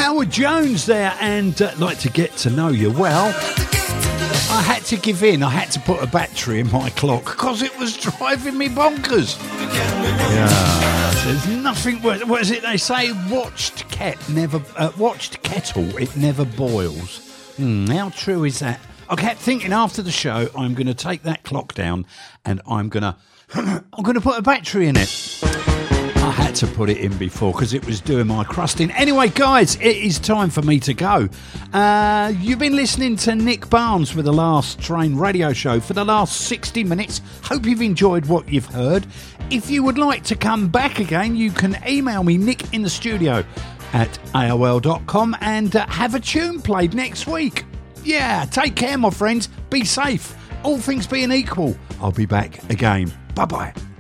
Howard Jones there, and like to get to know you. Well, I had to give in. I had to put a battery in my clock because it was driving me bonkers. Yeah, there's nothing worse. What is it they say? Watched kettle, it never boils. How true is that? I kept thinking after the show, I'm going to take that clock down and I'm going to put a battery in it. I had to put it in before because it was doing my crusting. Anyway, guys, it is time for me to go. You've been listening to Nick Barnes with the Last Train radio show for the last 60 minutes. Hope you've enjoyed what you've heard. If you would like to come back again, you can email me, nickinthestudio@aol.com, and have a tune played next week. Yeah, take care, my friends. Be safe. All things being equal, I'll be back again. Bye-bye.